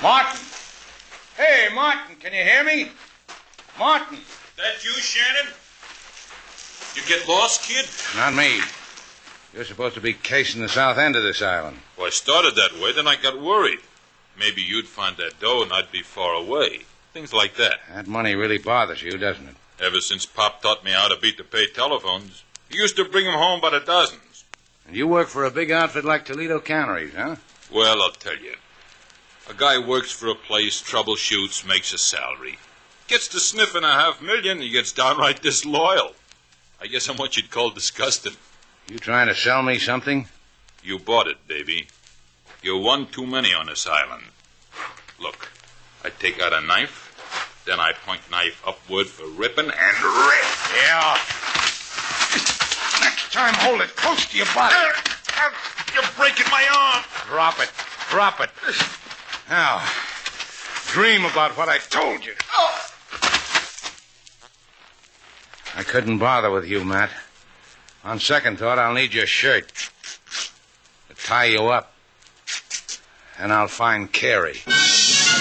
Martin! Hey, Martin, can you hear me? Martin! That you, Shannon? You get lost, kid? Not me. You're supposed to be casing the south end of this island. Well, I started that way, then I got worried. Maybe you'd find that dough and I'd be far away. Things like that. That money really bothers you, doesn't it? Ever since Pop taught me how to beat the pay telephones, he used to bring 'em home by the dozens. And you work for a big outfit like Toledo Canneries, huh? Well, I'll tell you. A guy works for a place, troubleshoots, makes a salary. Gets to sniffing $500,000, he gets downright disloyal. I guess I'm what you'd call disgusted. You trying to sell me something? You bought it, baby. You're one too many on this island. Look, I take out a knife, then I point knife upward for ripping and rip. Yeah. Next time, hold it close to your body. You're breaking my arm. Drop it. Drop it. Now, dream about what I told you. I couldn't bother with you, Matt. On second thought, I'll need your shirt to tie you up. And I'll find Carrie.